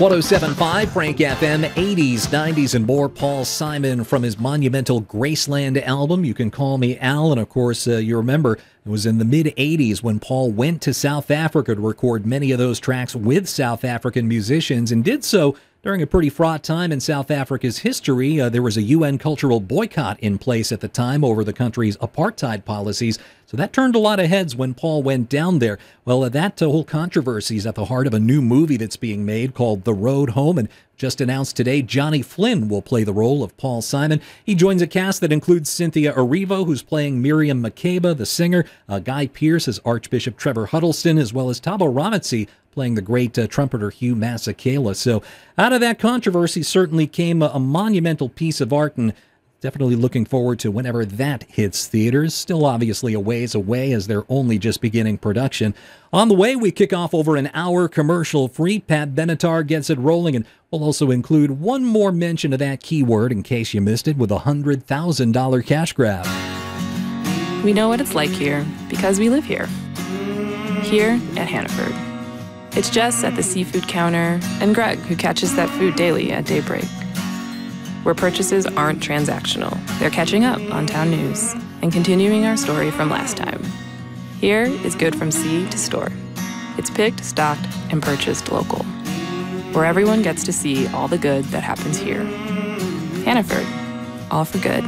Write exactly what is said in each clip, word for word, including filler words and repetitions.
one oh seven point five Frank F M, eighties, nineties, and more. Paul Simon from his monumental Graceland album, You Can Call Me Al. And of course, uh, you remember it was in the mid-eighties when Paul went to South Africa to record many of those tracks with South African musicians, and did so during a pretty fraught time in South Africa's history. Uh, there was a U N cultural boycott in place at the time over the country's apartheid policies, so that turned a lot of heads when Paul went down there. Well, uh, that uh, whole controversy is at the heart of a new movie that's being made called The Road Home, and just announced today, Johnny Flynn will play the role of Paul Simon. He joins a cast that includes Cynthia Erivo, who's playing Miriam Makeba, the singer, uh, Guy Pearce as Archbishop Trevor Huddleston, as well as Thabo Rametsi playing the great uh, trumpeter Hugh Masekela. So out of that controversy certainly came a, a monumental piece of art, and definitely looking forward to whenever that hits theaters. Still obviously a ways away as they're only just beginning production. On the way, we kick off over an hour commercial free. Pat Benatar gets it rolling, and we'll also include one more mention of that keyword in case you missed it with a one hundred thousand dollars cash grab. We know what it's like here because we live here. Here at Hannaford. It's Jess at the seafood counter and Greg who catches that food daily at daybreak. Where purchases aren't transactional. They're catching up on town news and continuing our story from last time. Here is good from sea to store. It's picked, stocked, and purchased local. Where everyone gets to see all the good that happens here. Hannaford, all for good.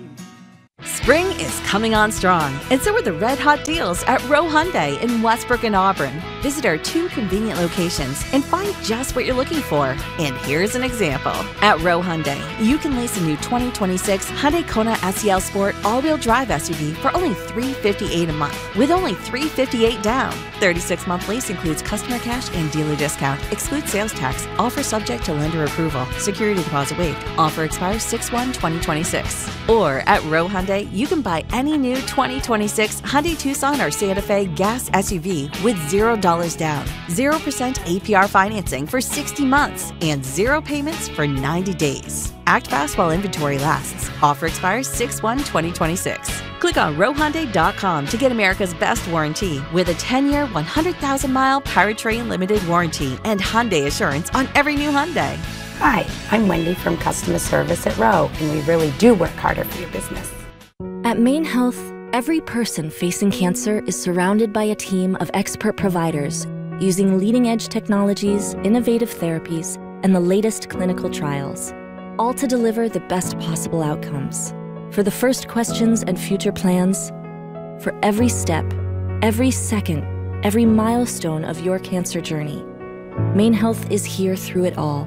Spring is coming on strong, and so are the red-hot deals at Rowe Hyundai in Westbrook and Auburn. Visit our two convenient locations and find just what you're looking for. And here's an example. At Rowe Hyundai, you can lease a new twenty twenty-six Hyundai Kona S E L Sport all-wheel drive S U V for only three hundred fifty-eight dollars a month, with only three hundred fifty-eight dollars down. thirty-six month lease includes customer cash and dealer discount, excludes sales tax, offer subject to lender approval, security deposit waived. Offer expires six one twenty twenty-six. Or at Rowe Hyundai, you can buy any new twenty twenty-six Hyundai Tucson or Santa Fe gas S U V with zero dollars down, zero percent A P R financing for sixty months, and zero payments for ninety days. Act fast while inventory lasts. Offer expires six one twenty twenty-six. Click on rowe hyundai dot com to get America's best warranty with a ten year, one hundred thousand mile powertrain limited warranty and Hyundai Assurance on every new Hyundai. Hi, I'm Wendy from customer service at Rowe, and we really do work harder for your business. At Maine Health, every person facing cancer is surrounded by a team of expert providers using leading-edge technologies, innovative therapies, and the latest clinical trials, all to deliver the best possible outcomes. For the first questions and future plans, for every step, every second, every milestone of your cancer journey, Maine Health is here through it all.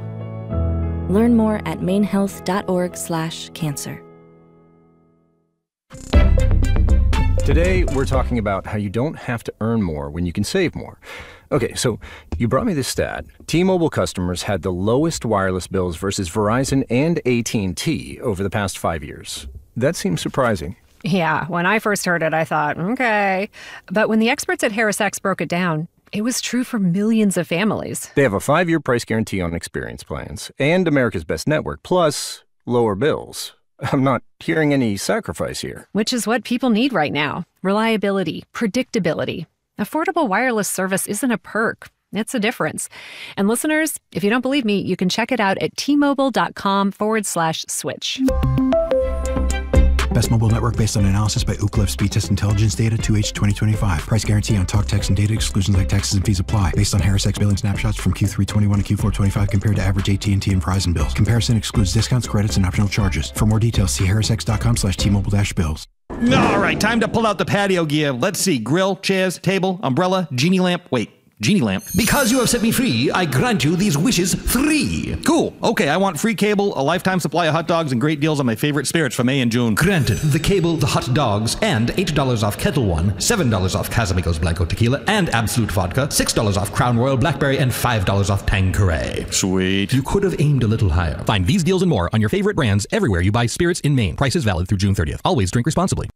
Learn more at maine health dot org slash cancer. Today, we're talking about how you don't have to earn more when you can save more. Okay, so you brought me this stat. T-Mobile customers had the lowest wireless bills versus Verizon and A T and T over the past five years. That seems surprising. Yeah, when I first heard it, I thought, okay. But when the experts at HarrisX broke it down, it was true for millions of families. They have a five-year price guarantee on experience plans and America's Best Network, plus lower bills. I'm not hearing any sacrifice here. Which is what people need right now. Reliability, predictability. Affordable wireless service isn't a perk. It's a difference. And listeners, if you don't believe me, you can check it out at T-Mobile.com forward slash switch. Best mobile network based on analysis by Ookla Speed Test Intelligence Data two H twenty twenty-five. Price guarantee on talk, text, and data. Exclusions like taxes and fees apply. Based on HarrisX billing snapshots from Q three twenty-one to Q four twenty-five compared to average A T and T and Verizon bills. Comparison excludes discounts, credits, and optional charges. For more details, see harrisx.com slash T-Mobile dash bills. All right, time to pull out the patio gear. Let's see. Grill, chairs, table, umbrella, genie lamp. Wait. Genie lamp. Because you have set me free, I grant you these wishes free. Cool. Okay, I want free cable, a lifetime supply of hot dogs, and great deals on my favorite spirits for May and June. Granted. The cable, the hot dogs, and eight dollars off Kettle One, seven dollars off Casamigos Blanco Tequila, and Absolute Vodka, six dollars off Crown Royal Blackberry, and five dollars off Tanqueray. Sweet. You could have aimed a little higher. Find these deals and more on your favorite brands everywhere you buy spirits in Maine. Prices valid through June thirtieth. Always drink responsibly.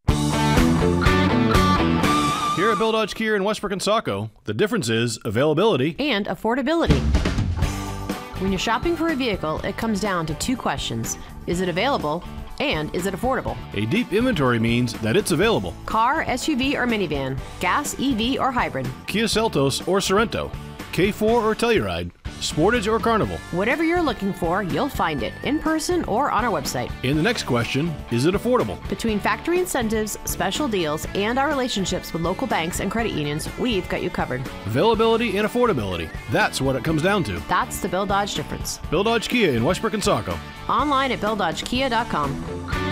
Here at Bill Dodge Kia in Westbrook and Saco, the difference is availability and affordability. When you're shopping for a vehicle, it comes down to two questions. Is it available? And is it affordable? A deep inventory means that it's available. Car, S U V, or minivan. Gas, E V, or hybrid. Kia Seltos or Sorrento. K four or Telluride. Sportage, or Carnival. Whatever you're looking for, you'll find it in person or on our website. And the next question, is it affordable? Between factory incentives, special deals, and our relationships with local banks and credit unions, we've got you covered. Availability and affordability. That's what it comes down to. That's the Bill Dodge difference. Bill Dodge Kia in Westbrook and Saco. Online at bill dodge kia dot com.